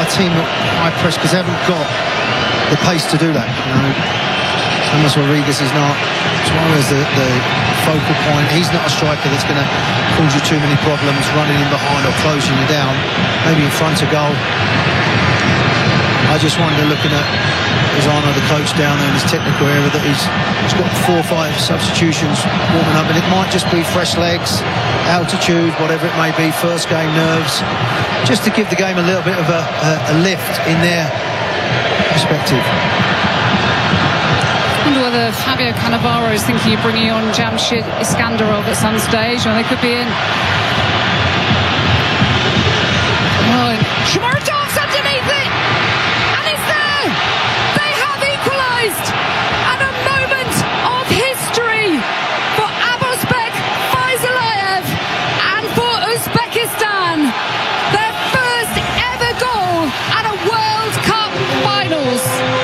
team at high press because they haven't got the pace to do that. You know, James Rodriguez is not. Suarez the focal point. He's not a striker that's going to cause you too many problems running in behind or closing you down. Maybe in front of goal. I just wonder, looking at Lozano, the coach down there in his technical area, that he's got 4 or 5 substitutions warming up, and it might just be fresh legs, altitude, whatever it may be, first game nerves, just to give the game a little bit of a lift in their perspective. I wonder whether Fabio Cannavaro is thinking of bringing on Jamshid Iskandarov at some stage, or they could be in. Oh, Shamarta!